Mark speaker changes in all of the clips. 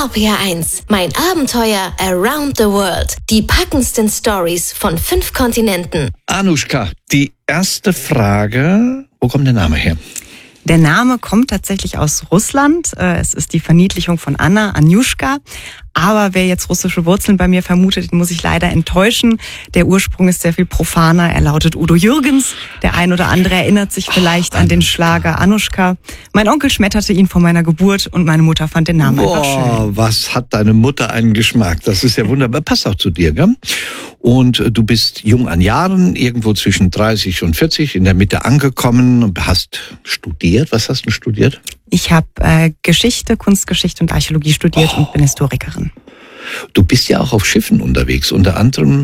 Speaker 1: RPR1, mein Abenteuer around the world. Die packendsten Stories von 5 Kontinenten.
Speaker 2: Anushka, die erste Frage, wo kommt der Name her?
Speaker 3: Der Name kommt tatsächlich aus Russland. Es ist die Verniedlichung von Anna, Anjushka. Aber wer jetzt russische Wurzeln bei mir vermutet, den muss ich leider enttäuschen. Der Ursprung ist sehr viel profaner. Er lautet Udo Jürgens. Der ein oder andere erinnert sich vielleicht an den Schlager Anushka. Mein Onkel schmetterte ihn vor meiner Geburt und meine Mutter fand den Namen einfach schön.
Speaker 2: Was hat deine Mutter einen Geschmack? Das ist ja wunderbar. Passt auch zu dir, gell? Und du bist jung an Jahren, irgendwo zwischen 30 und 40, in der Mitte angekommen und hast studiert. Was hast du studiert?
Speaker 3: Ich habe Geschichte, Kunstgeschichte und Archäologie studiert und bin Historikerin.
Speaker 2: Du bist ja auch auf Schiffen unterwegs, unter anderem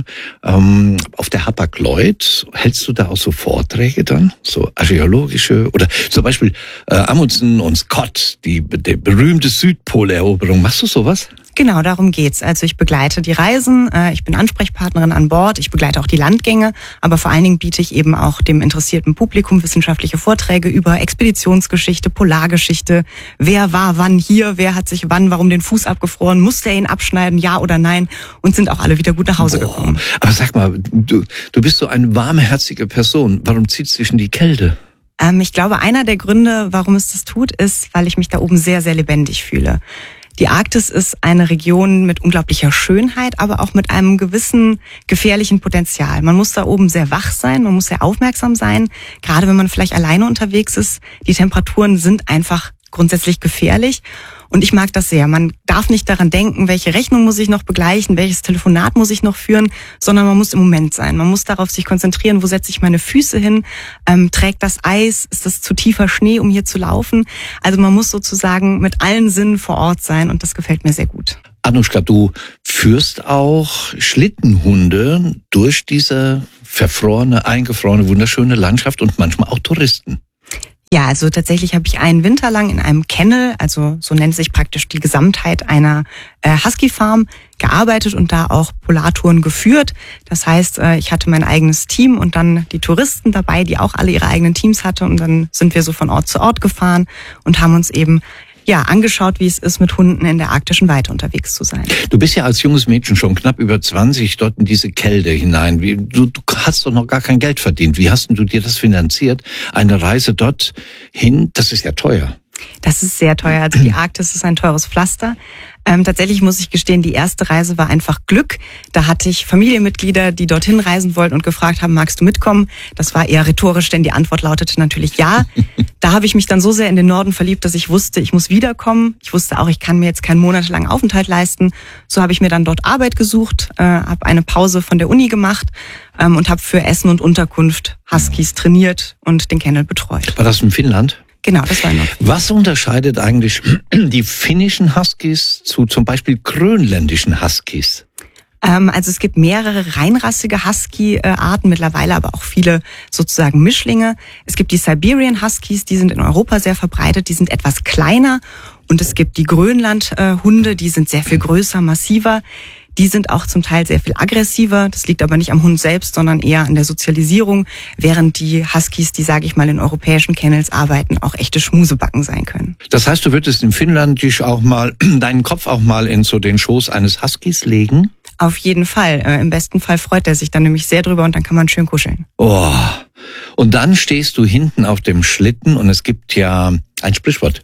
Speaker 2: auf der Hapag-Lloyd. Hältst du da auch so Vorträge dann, so archäologische oder zum Beispiel Amundsen und Scott, die berühmte Südpoleroberung. Machst du sowas?
Speaker 3: Genau, darum geht's. Also ich begleite die Reisen, ich bin Ansprechpartnerin an Bord, ich begleite auch die Landgänge, aber vor allen Dingen biete ich eben auch dem interessierten Publikum wissenschaftliche Vorträge über Expeditionsgeschichte, Polargeschichte, wer war wann hier, wer hat sich wann, warum den Fuß abgefroren, musste er ihn abschneiden, ja oder nein, und sind auch alle wieder gut nach Hause gekommen.
Speaker 2: Aber sag mal, du bist so eine warmherzige Person, warum zieht es dich in die Kälte?
Speaker 3: Ich glaube, einer der Gründe, warum es das tut, ist, weil ich mich da oben sehr, sehr lebendig fühle. Die Arktis ist eine Region mit unglaublicher Schönheit, aber auch mit einem gewissen gefährlichen Potenzial. Man muss da oben sehr wach sein, man muss sehr aufmerksam sein, gerade wenn man vielleicht alleine unterwegs ist. Die Temperaturen sind einfach grundsätzlich gefährlich und ich mag das sehr. Man darf nicht daran denken, welche Rechnung muss ich noch begleichen, welches Telefonat muss ich noch führen, sondern man muss im Moment sein. Man muss darauf sich konzentrieren, wo setze ich meine Füße hin, trägt das Eis, ist das zu tiefer Schnee, um hier zu laufen. Also man muss sozusagen mit allen Sinnen vor Ort sein und das gefällt mir sehr gut.
Speaker 2: Anushka, du führst auch Schlittenhunde durch diese verfrorene, eingefrorene, wunderschöne Landschaft und manchmal auch Touristen.
Speaker 3: Ja, also tatsächlich habe ich einen Winter lang in einem Kennel, also so nennt sich praktisch die Gesamtheit einer Husky-Farm, gearbeitet und da auch Polartouren geführt. Das heißt, ich hatte mein eigenes Team und dann die Touristen dabei, die auch alle ihre eigenen Teams hatten. Und dann sind wir so von Ort zu Ort gefahren und haben uns eben angeschaut, wie es ist, mit Hunden in der arktischen Weite unterwegs zu sein.
Speaker 2: Du bist ja als junges Mädchen schon knapp über 20 dort in diese Kälte hinein. Du hast doch noch gar kein Geld verdient. Wie hast denn du dir das finanziert? Eine Reise dort hin, das ist ja teuer.
Speaker 3: Das ist sehr teuer. Also die Arktis ist ein teures Pflaster. Tatsächlich muss ich gestehen, die erste Reise war einfach Glück. Da hatte ich Familienmitglieder, die dorthin reisen wollten und gefragt haben, magst du mitkommen? Das war eher rhetorisch, denn die Antwort lautete natürlich ja. Da habe ich mich dann so sehr in den Norden verliebt, dass ich wusste, ich muss wiederkommen. Ich wusste auch, ich kann mir jetzt keinen monatelangen Aufenthalt leisten. So habe ich mir dann dort Arbeit gesucht, habe eine Pause von der Uni gemacht und habe für Essen und Unterkunft Huskies trainiert und den Kennel betreut.
Speaker 2: War das in Finnland?
Speaker 3: Genau, das war in Nordfinnland.
Speaker 2: Was unterscheidet eigentlich die finnischen Huskies zu zum Beispiel grönländischen Huskies?
Speaker 3: Also es gibt mehrere reinrassige Husky-Arten, mittlerweile aber auch viele sozusagen Mischlinge. Es gibt die Siberian Huskies, die sind in Europa sehr verbreitet, die sind etwas kleiner. Und es gibt die Grönland-Hunde, die sind sehr viel größer, massiver. Die sind auch zum Teil sehr viel aggressiver. Das liegt aber nicht am Hund selbst, sondern eher an der Sozialisierung, während die Huskies, die, sage ich mal, in europäischen Kennels arbeiten, auch echte Schmusebacken sein können.
Speaker 2: Das heißt, du würdest in Finnland deinen Kopf auch mal in so den Schoß eines Huskies legen?
Speaker 3: Auf jeden Fall. Im besten Fall freut er sich dann nämlich sehr drüber und dann kann man schön kuscheln.
Speaker 2: Oh. Und dann stehst du hinten auf dem Schlitten und es gibt ja ein Sprichwort,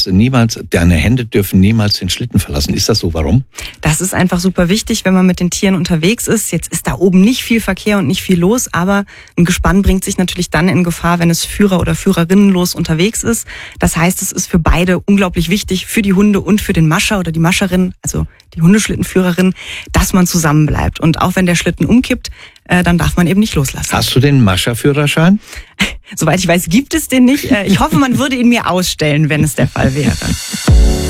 Speaker 2: deine Hände dürfen niemals den Schlitten verlassen. Ist das so? Warum?
Speaker 3: Das ist einfach super wichtig, wenn man mit den Tieren unterwegs ist. Jetzt ist da oben nicht viel Verkehr und nicht viel los, aber ein Gespann bringt sich natürlich dann in Gefahr, wenn es Führer- oder Führerinnenlos unterwegs ist. Das heißt, es ist für beide unglaublich wichtig, für die Hunde und für den Mascher oder die Mascherin, also die Hundeschlittenführerin, dass man zusammenbleibt. Und auch wenn der Schlitten umkippt, dann darf man eben nicht loslassen.
Speaker 2: Hast du den Mascherführerschein?
Speaker 3: Soweit ich weiß, gibt es den nicht. Ich hoffe, man würde ihn mir ausstellen, wenn es der Fall wäre.